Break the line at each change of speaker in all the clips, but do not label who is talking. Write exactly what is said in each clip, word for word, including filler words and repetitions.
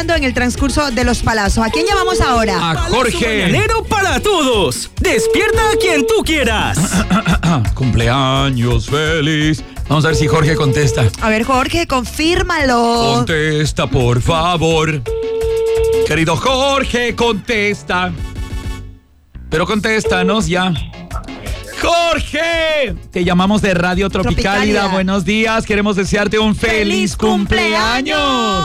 llegando en el transcurso de los palazos. ¿A quién llamamos ahora?
A Jorge.
Mañanero para todos. Despierta a quien tú quieras.
Cumpleaños feliz. Vamos a ver si Jorge contesta.
A ver, Jorge, confírmalo.
Contesta, por favor. Querido Jorge, contesta. Pero contéstanos ya. ¡Jorge! Te llamamos de Radio Tropicálida.
Tropicálida.
Buenos días. Queremos desearte un feliz,
¡Feliz
cumpleaños.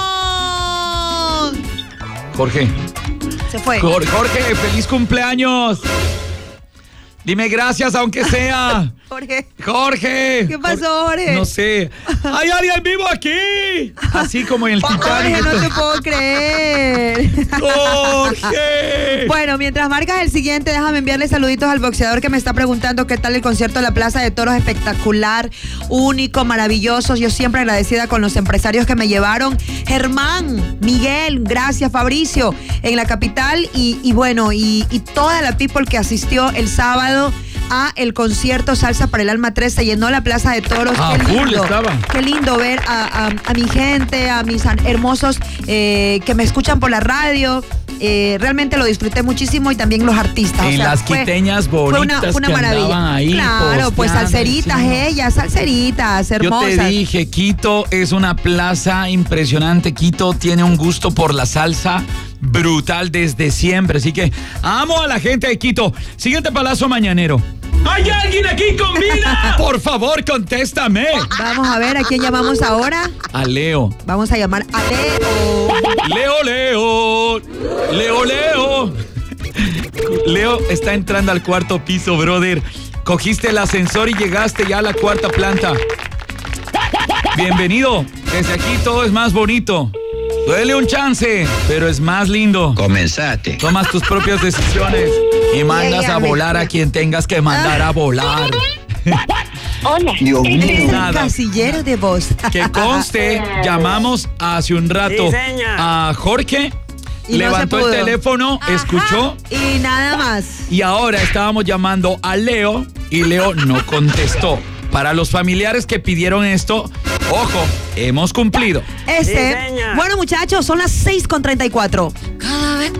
cumpleaños!
Jorge.
Se fue.
Jorge, Jorge, feliz cumpleaños. Dime gracias, aunque sea.
Jorge.
Jorge.
¿Qué pasó, Jorge?
No sé. ¡Hay alguien vivo aquí! Así como en el
Jorge,
Titanic.
no te puedo creer.
¡Jorge!
Bueno, mientras marcas el siguiente, déjame enviarle saluditos al boxeador que me está preguntando qué tal el concierto de la Plaza de Toros. Espectacular, único, maravilloso. Yo siempre agradecida con los empresarios que me llevaron. Germán, Miguel, gracias, Fabricio, en la capital. Y, y bueno, y, y toda la people que asistió el sábado a el concierto Salsa para el Alma tres. Se llenó la Plaza de Toros.
Ah,
Qué
full
lindo,
estaba.
qué lindo ver a, a, a mi gente, a mis hermosos eh, que me escuchan por la radio. Eh, realmente lo disfruté muchísimo y también los artistas.
Y
o sea,
las
fue,
quiteñas
fue
bonitas
una, fue una
que
maravilla.
andaban ahí.
Claro, pues
posteando,
salseritas,
sí.
ellas, salseritas, hermosas.
Yo te dije, Quito es una plaza impresionante. Quito tiene un gusto por la salsa brutal desde siempre. Así que amo a la gente de Quito. Siguiente palazo mañanero. ¿Hay alguien aquí con vida? Por favor, contéstame.
Vamos a ver a quién llamamos ahora.
A Leo.
Vamos a llamar a Leo.
Leo, Leo. Leo, Leo. Leo está entrando al cuarto piso, brother. Cogiste el ascensor y llegaste ya a la cuarta planta. Bienvenido. Desde aquí todo es más bonito. Duele un chance, pero es más lindo.
Comenzaste.
Tomas tus propias decisiones y mandas a
Llégame.
volar a quien tengas que mandar a volar.
Hola.
Dios mío.
Es el
Nada.
casillero de voz.
Que conste, llamamos hace un rato
Sí, señor.
a Jorge,
Y no
levantó
se
el
pudo.
teléfono,
Ajá.
escuchó
Y nada más.
y ahora estábamos llamando a Leo y Leo no contestó. Para los familiares que pidieron esto, ojo, hemos cumplido.
Este.
Sí, señor.
Bueno, muchachos, son las seis con treinta y cuatro.